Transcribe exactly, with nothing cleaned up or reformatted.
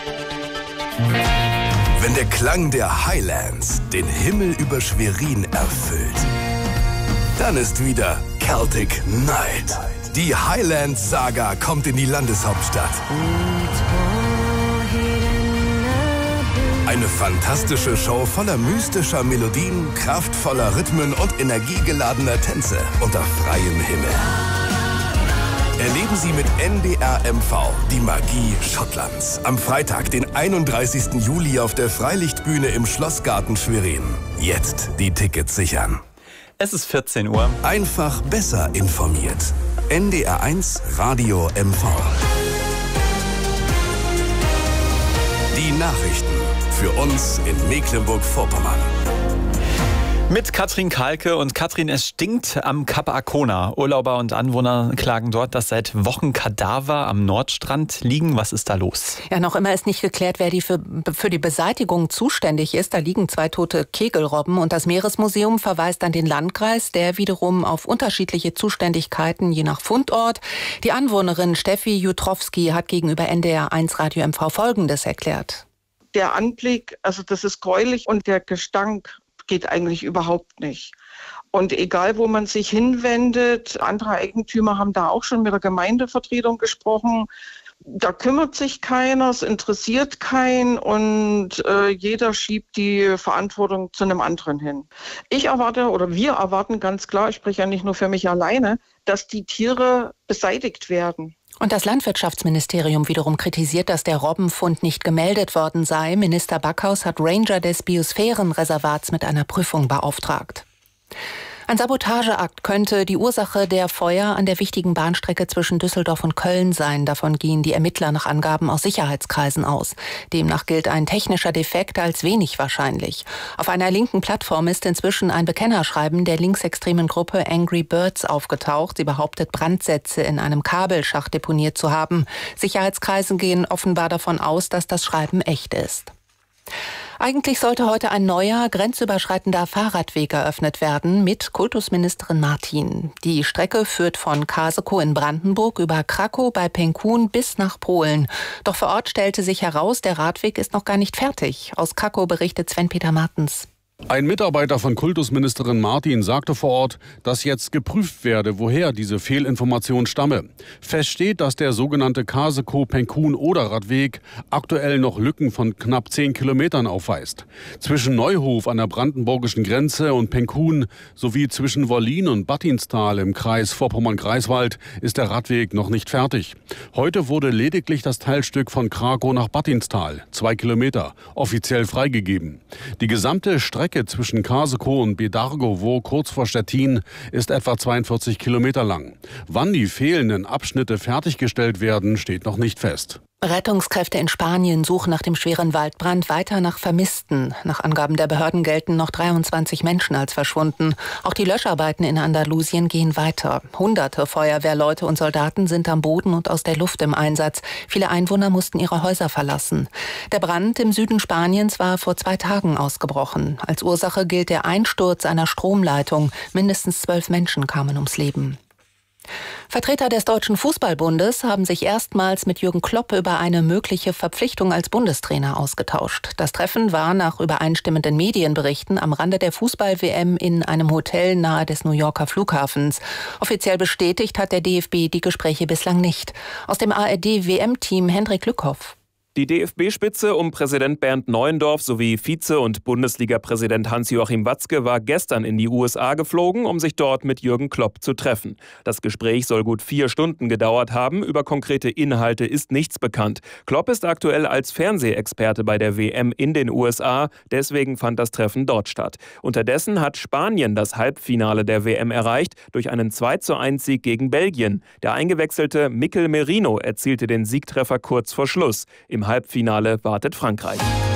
Wenn der Klang der Highlands den Himmel über Schwerin erfüllt, dann ist wieder Celtic Night. Die Highlands-Saga kommt in die Landeshauptstadt. Eine fantastische Show voller mystischer Melodien, kraftvoller Rhythmen und energiegeladener Tänze unter freiem Himmel. Erleben Sie mit N D R M V die Magie Schottlands. Am Freitag, den einunddreißigsten Juli auf der Freilichtbühne im Schlossgarten Schwerin. Jetzt die Tickets sichern. Es ist vierzehn Uhr. Einfach besser informiert. N D R eins Radio M V. Die Nachrichten für uns in Mecklenburg-Vorpommern. Mit Katrin Kahlke. Und Katrin, es stinkt am Kap Arkona. Urlauber und Anwohner klagen dort, dass seit Wochen Kadaver am Nordstrand liegen. Was ist da los? Ja, noch immer ist nicht geklärt, wer die für, für die Beseitigung zuständig ist. Da liegen zwei tote Kegelrobben und das Meeresmuseum verweist an den Landkreis, der wiederum auf unterschiedliche Zuständigkeiten je nach Fundort. Die Anwohnerin Steffi Jutrowski hat gegenüber N D R eins Radio M V Folgendes erklärt. Der Anblick, also das ist gräulich und der Gestank geht eigentlich überhaupt nicht. Und egal, wo man sich hinwendet, andere Eigentümer haben da auch schon mit der Gemeindevertretung gesprochen. Da kümmert sich keiner, es interessiert keinen und äh, jeder schiebt die Verantwortung zu einem anderen hin. Ich erwarte oder wir erwarten ganz klar, ich spreche ja nicht nur für mich alleine, dass die Tiere beseitigt werden. Und das Landwirtschaftsministerium wiederum kritisiert, dass der Robbenfund nicht gemeldet worden sei. Minister Backhaus hat Ranger des Biosphärenreservats mit einer Prüfung beauftragt. Ein Sabotageakt könnte die Ursache der Feuer an der wichtigen Bahnstrecke zwischen Düsseldorf und Köln sein. Davon gehen die Ermittler nach Angaben aus Sicherheitskreisen aus. Demnach gilt ein technischer Defekt als wenig wahrscheinlich. Auf einer linken Plattform ist inzwischen ein Bekennerschreiben der linksextremen Gruppe Angry Birds aufgetaucht. Sie behauptet, Brandsätze in einem Kabelschacht deponiert zu haben. Sicherheitskreise gehen offenbar davon aus, dass das Schreiben echt ist. Eigentlich sollte heute ein neuer, grenzüberschreitender Fahrradweg eröffnet werden mit Kultusministerin Martin. Die Strecke führt von Kasekow in Brandenburg über Krakow bei Penkun bis nach Polen. Doch vor Ort stellte sich heraus, der Radweg ist noch gar nicht fertig. Aus Krakow berichtet Sven-Peter Martens. Ein Mitarbeiter von Kultusministerin Martin sagte vor Ort, dass jetzt geprüft werde, woher diese Fehlinformation stamme. Fest steht, dass der sogenannte Kasekow-Penkun-Oder-Radweg aktuell noch Lücken von knapp zehn Kilometern aufweist. Zwischen Neuhof an der brandenburgischen Grenze und Penkun sowie zwischen Wollin und Battinstal im Kreis Vorpommern-Greifswald ist der Radweg noch nicht fertig. Heute wurde lediglich das Teilstück von Krakow nach Battinstal, zwei Kilometer, offiziell freigegeben. Die gesamte Strecke zwischen Kasekow und Bedargowo, kurz vor Stettin, ist etwa zweiundvierzig Kilometer lang. Wann die fehlenden Abschnitte fertiggestellt werden, steht noch nicht fest. Rettungskräfte in Spanien suchen nach dem schweren Waldbrand weiter nach Vermissten. Nach Angaben der Behörden gelten noch dreiundzwanzig Menschen als verschwunden. Auch die Löscharbeiten in Andalusien gehen weiter. Hunderte Feuerwehrleute und Soldaten sind am Boden und aus der Luft im Einsatz. Viele Einwohner mussten ihre Häuser verlassen. Der Brand im Süden Spaniens war vor zwei Tagen ausgebrochen. Als Ursache gilt der Einsturz einer Stromleitung. Mindestens zwölf Menschen kamen ums Leben. Vertreter des Deutschen Fußballbundes haben sich erstmals mit Jürgen Klopp über eine mögliche Verpflichtung als Bundestrainer ausgetauscht. Das Treffen war nach übereinstimmenden Medienberichten am Rande der Fußball-W M in einem Hotel nahe des New Yorker Flughafens. Offiziell bestätigt hat der D F B die Gespräche bislang nicht. Aus dem A R D-W M-Team Hendrik Lückhoff. Die D F B-Spitze um Präsident Bernd Neuendorf sowie Vize- und Bundesliga-Präsident Hans-Joachim Watzke war gestern in die U S A geflogen, um sich dort mit Jürgen Klopp zu treffen. Das Gespräch soll gut vier Stunden gedauert haben. Über konkrete Inhalte ist nichts bekannt. Klopp ist aktuell als Fernsehexperte bei der W M in den U S A. Deswegen fand das Treffen dort statt. Unterdessen hat Spanien das Halbfinale der W M erreicht durch einen zwei zu eins Sieg gegen Belgien. Der eingewechselte Mikel Merino erzielte den Siegtreffer kurz vor Schluss. Im Im Halbfinale wartet Frankreich.